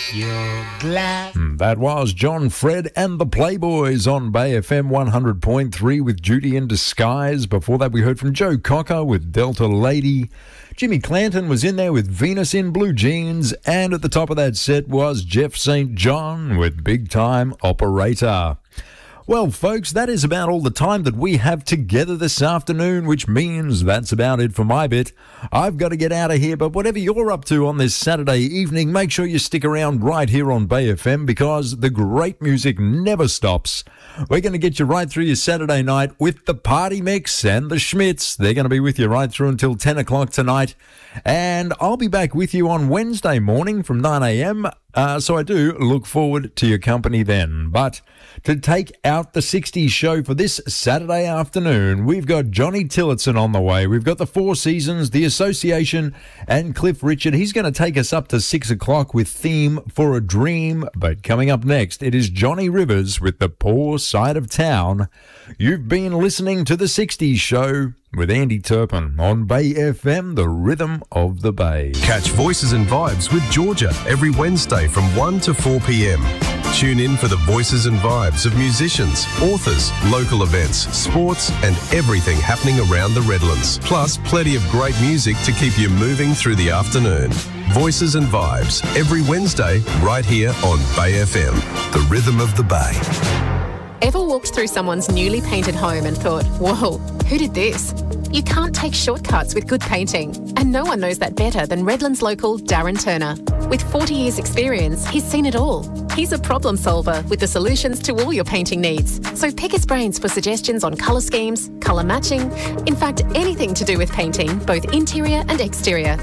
You're glad. That was John Fred and the Playboys on Bay FM 100.3 with Duty in Disguise. Before that, we heard from Joe Cocker with Delta Lady. Jimmy Clanton was in there with Venus in Blue Jeans. And at the top of that set was Jeff St. John with Big Time Operator. Well, folks, that is about all the time that we have together this afternoon, which means that's about it for my bit. I've got to get out of here, but whatever you're up to on this Saturday evening, make sure you stick around right here on Bay FM because the great music never stops. We're going to get you right through your Saturday night with the Party Mix and the Schmitz. They're going to be with you right through until 10 o'clock tonight. And I'll be back with you on Wednesday morning from 9 a.m., so I do look forward to your company then. But to take out the 60s show for this Saturday afternoon, we've got Johnny Tillotson on the way. We've got the Four Seasons, the Association, and Cliff Richard. He's going to take us up to 6 o'clock with Theme for a Dream. But coming up next, it is Johnny Rivers with The Poor Side of Town. You've been listening to the 60s show with Andy Turpin on Bay FM, the rhythm of the Bay. Catch Voices and Vibes with Georgia every Wednesday from 1 to 4 p.m. Tune in for the voices and vibes of musicians, authors, local events, sports and everything happening around the Redlands. Plus plenty of great music to keep you moving through the afternoon. Voices and Vibes every Wednesday right here on Bay FM, the rhythm of the Bay. Ever walked through someone's newly painted home and thought, whoa, who did this? You can't take shortcuts with good painting, and no one knows that better than Redlands local Darren Turner. With 40 years experience, he's seen it all. He's a problem solver with the solutions to all your painting needs. So pick his brains for suggestions on colour schemes, colour matching, in fact anything to do with painting, both interior and exterior.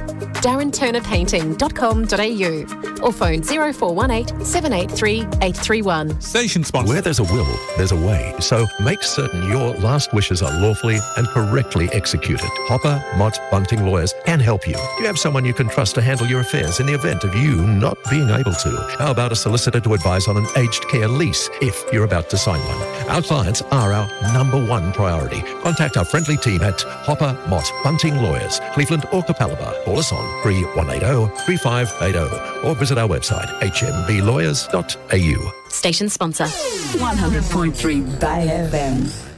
DarrenTurnerPainting.com.au or phone 0418 783 831. Station sponsor. Where there's a will, there's a way. So make certain your last wishes are lawfully and correctly executed. Hopper, Mott, Bunting Lawyers can help you. You have someone you can trust to handle your affairs in the event of you not being able to. How about a solicitor to advise on an aged care lease if you're about to sign one? Our clients are our #1 priority. Contact our friendly team at Hopper, Mott, Bunting Lawyers, Cleveland or Capalaba. Call us on 3180-3580 or visit our website hmblawyers.au. Station sponsor. 100.3 Bay FM.